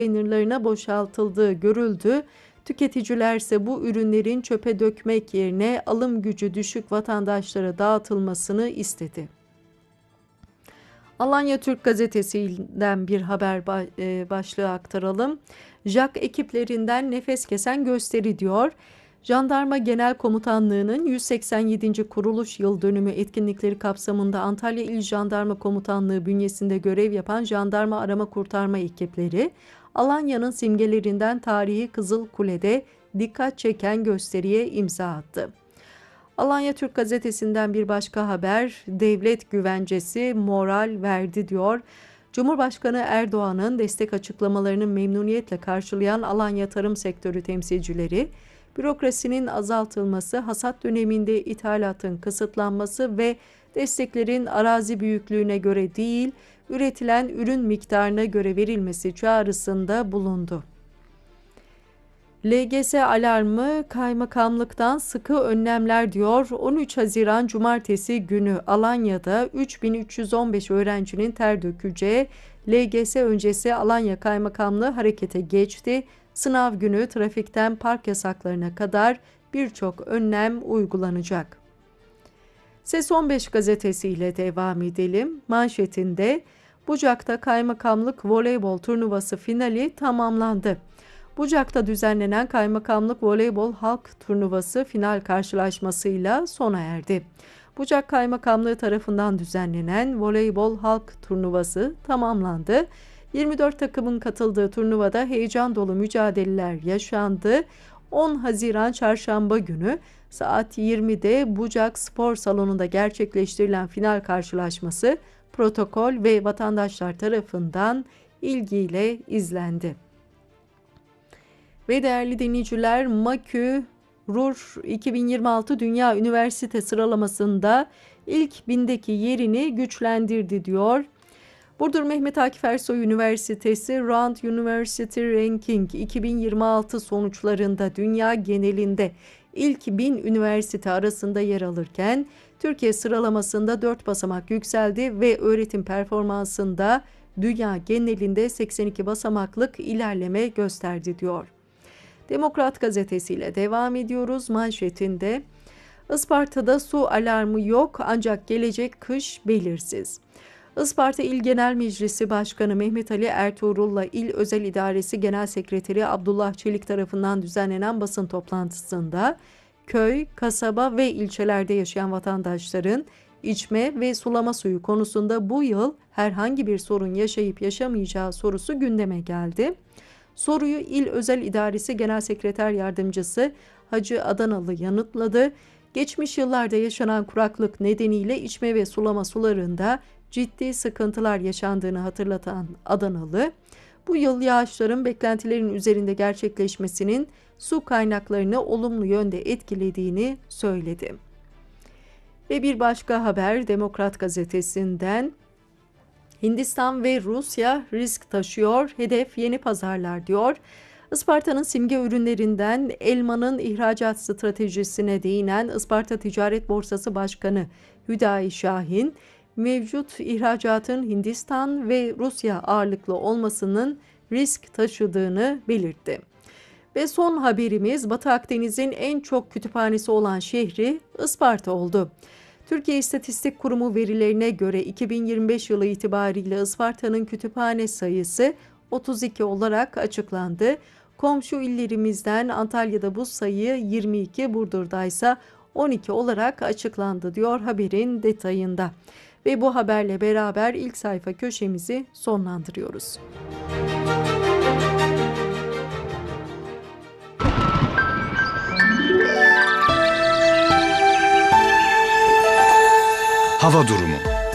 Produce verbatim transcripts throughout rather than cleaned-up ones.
konteynerlarına boşaltıldığı görüldü. Tüketiciler ise bu ürünlerin çöpe dökmek yerine alım gücü düşük vatandaşlara dağıtılmasını istedi. Alanya Türk Gazetesi'nden bir haber başlığı aktaralım. JAK ekiplerinden nefes kesen gösteri diyor. Jandarma Genel Komutanlığı'nın yüz seksen yedinci kuruluş yıl dönümü etkinlikleri kapsamında Antalya İl Jandarma Komutanlığı bünyesinde görev yapan jandarma arama kurtarma ekipleri, Alanya'nın simgelerinden tarihi Kızıl Kule'de dikkat çeken gösteriye imza attı. Alanya Türk Gazetesi'nden bir başka haber, devlet güvencesi moral verdi diyor. Cumhurbaşkanı Erdoğan'ın destek açıklamalarını memnuniyetle karşılayan Alanya tarım sektörü temsilcileri, bürokrasinin azaltılması, hasat döneminde ithalatın kısıtlanması ve desteklerin arazi büyüklüğüne göre değil, üretilen ürün miktarına göre verilmesi çağrısında bulundu. L G S alarmı kaymakamlıktan sıkı önlemler diyor. on üç Haziran Cumartesi günü Alanya'da üç bin üç yüz on beş öğrencinin ter dökeceği L G S öncesi Alanya Kaymakamlığı harekete geçti. Sınav günü trafikten park yasaklarına kadar birçok önlem uygulanacak. Ses on beş gazetesiyle devam edelim. Manşetinde Bucak'ta Kaymakamlık Voleybol Turnuvası finali tamamlandı. Bucak'ta düzenlenen Kaymakamlık Voleybol Halk Turnuvası final karşılaşmasıyla sona erdi. Bucak Kaymakamlığı tarafından düzenlenen Voleybol Halk Turnuvası tamamlandı. yirmi dört takımın katıldığı turnuvada heyecan dolu mücadeleler yaşandı. on Haziran Çarşamba günü saat yirmide Bucak Spor Salonu'nda gerçekleştirilen final karşılaşması protokol ve vatandaşlar tarafından ilgiyle izlendi. Ve değerli dinleyiciler, MAKÜ RUR iki bin yirmi altı Dünya Üniversite sıralamasında ilk bindeki yerini güçlendirdi diyor. Burdur Mehmet Akif Ersoy Üniversitesi Round University Ranking iki bin yirmi altı sonuçlarında dünya genelinde ilk bin üniversite arasında yer alırken Türkiye sıralamasında dört basamak yükseldi ve öğretim performansında dünya genelinde seksen iki basamaklık ilerleme gösterdi diyor. Demokrat gazetesiyle devam ediyoruz. Manşetinde Isparta'da su alarmı yok ancak gelecek kış belirsiz. Isparta İl Genel Meclisi Başkanı Mehmet Ali Ertuğrul'la İl Özel İdaresi Genel Sekreteri Abdullah Çelik tarafından düzenlenen basın toplantısında köy, kasaba ve ilçelerde yaşayan vatandaşların içme ve sulama suyu konusunda bu yıl herhangi bir sorun yaşayıp yaşamayacağı sorusu gündeme geldi. Soruyu İl Özel İdaresi Genel Sekreter Yardımcısı Hacı Adanalı yanıtladı. Geçmiş yıllarda yaşanan kuraklık nedeniyle içme ve sulama sularında ciddi sıkıntılar yaşandığını hatırlatan Adanalı, bu yıl yağışların beklentilerin üzerinde gerçekleşmesinin su kaynaklarını olumlu yönde etkilediğini söyledi. Ve bir başka haber Demokrat Gazetesi'nden, Hindistan ve Rusya risk taşıyor, hedef yeni pazarlar diyor. Isparta'nın simge ürünlerinden elmanın ihracat stratejisine değinen Isparta Ticaret Borsası Başkanı Hüdayi Şahin, mevcut ihracatın Hindistan ve Rusya ağırlıklı olmasının risk taşıdığını belirtti. Ve son haberimiz Batı Akdeniz'in en çok kütüphanesi olan şehri Isparta oldu. Türkiye İstatistik Kurumu verilerine göre iki bin yirmi beş yılı itibariyle Isparta'nın kütüphane sayısı otuz iki olarak açıklandı. Komşu illerimizden Antalya'da bu sayı yirmi iki, Burdur'da ise on iki olarak açıklandı diyor haberin detayında. Ve bu haberle beraber ilk sayfa köşemizi sonlandırıyoruz. Hava durumu.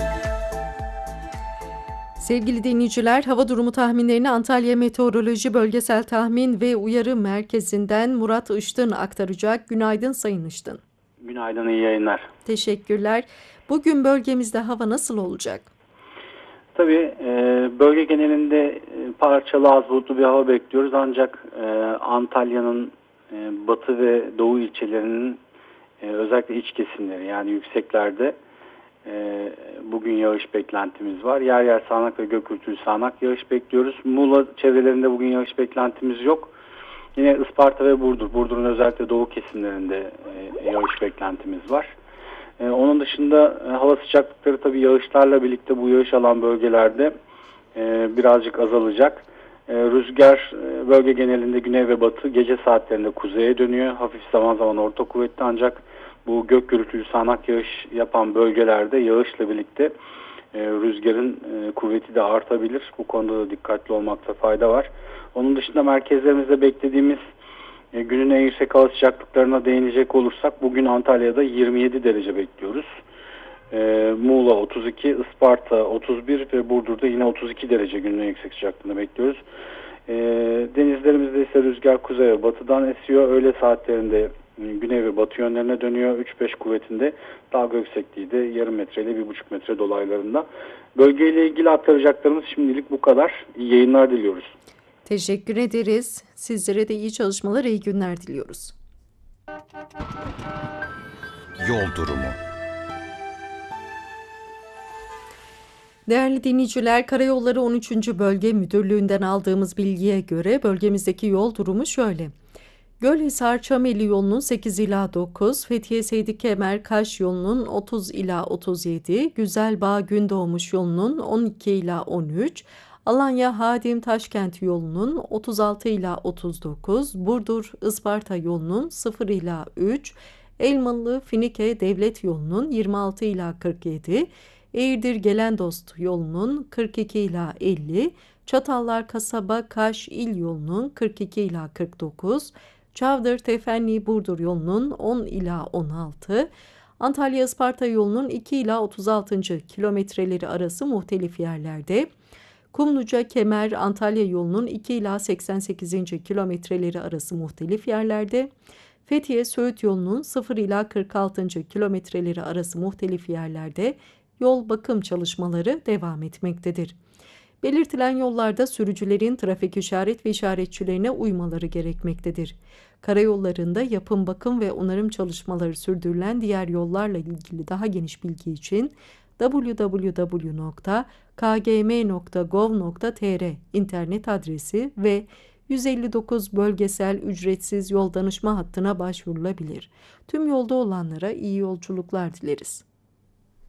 Sevgili dinleyiciler, hava durumu tahminlerini Antalya Meteoroloji Bölgesel Tahmin ve Uyarı Merkezi'nden Murat Iştın aktaracak. Günaydın Sayın Iştın. Günaydın, iyi yayınlar. Teşekkürler. Bugün bölgemizde hava nasıl olacak? Tabii bölge genelinde parçalı az bulutlu bir hava bekliyoruz. Ancak Antalya'nın batı ve doğu ilçelerinin özellikle iç kesimleri yani yükseklerde e, bugün yağış beklentimiz var. Yer yer sağanak ve gök gürültülü sağanak yağış bekliyoruz. Muğla çevrelerinde bugün yağış beklentimiz yok. Yine Isparta ve Burdur. Burdur'un özellikle doğu kesimlerinde e, yağış beklentimiz var. E, onun dışında e, hava sıcaklıkları tabii yağışlarla birlikte bu yağış alan bölgelerde e, birazcık azalacak. E, rüzgar e, bölge genelinde güney ve batı, gece saatlerinde kuzeye dönüyor. Hafif zaman zaman orta kuvvetli, ancak bu gök gürültülü sağanak yağış yapan bölgelerde yağışla birlikte e, rüzgarın e, kuvveti de artabilir. Bu konuda da dikkatli olmakta fayda var. Onun dışında merkezlerimizde beklediğimiz e, günün en yüksek hava sıcaklıklarına değinecek olursak bugün Antalya'da yirmi yedi derece bekliyoruz. E, Muğla otuz iki, Isparta otuz bir ve Burdur'da yine otuz iki derece günün en yüksek sıcaklığını bekliyoruz. E, denizlerimizde ise rüzgar kuzey ve batıdan esiyor. Öğle saatlerinde e, güney ve batı yönlerine dönüyor. üç beş kuvvetinde, dalga yüksekliği de yarım metre ile bir buçuk metre dolaylarında. Bölgeyle ilgili aktaracaklarımız şimdilik bu kadar. İyi yayınlar diliyoruz. Teşekkür ederiz. Sizlere de iyi çalışmalar, iyi günler diliyoruz. Yol durumu. Değerli dinleyiciler, Karayolları on üçüncü Bölge Müdürlüğü'nden aldığımız bilgiye göre bölgemizdeki yol durumu şöyle. Gölhisar-Çameli yolunun sekiz ila dokuz, Fethiye-Seydik-Kemer Kaş yolunun otuz ila otuz yedi, Güzelbağ-Gündoğmuş yolunun on iki ila on üç, Alanya-Hadim-Taşkent yolunun otuz altı ila otuz dokuz, Burdur-Isparta yolunun sıfır ila üç, Elmalı-Finike Devlet yolunun yirmi altı ila kırk yedi, Eğirdir-Gelendost yolunun kırk iki ila elli, Çatallar-Kasaba-Kaş il yolunun kırk iki ila kırk dokuz, Çavdır-Tefenli-Burdur yolunun on ila on altı, Antalya-Isparta yolunun iki ila otuz altı. kilometreleri arası muhtelif yerlerde, Kumluca-Kemer-Antalya yolunun iki ila seksen sekizinci kilometreleri arası muhtelif yerlerde, Fethiye-Söğüt yolunun sıfır ila kırk altı. kilometreleri arası muhtelif yerlerde yol bakım çalışmaları devam etmektedir. Belirtilen yollarda sürücülerin trafik işaret ve işaretçilerine uymaları gerekmektedir. Karayollarında yapım, bakım ve onarım çalışmaları sürdürülen diğer yollarla ilgili daha geniş bilgi için double-u double-u double-u nokta k g m nokta gov nokta t r internet adresi ve yüz elli dokuz bölgesel ücretsiz yol danışma hattına başvurulabilir. Tüm yolda olanlara iyi yolculuklar dileriz.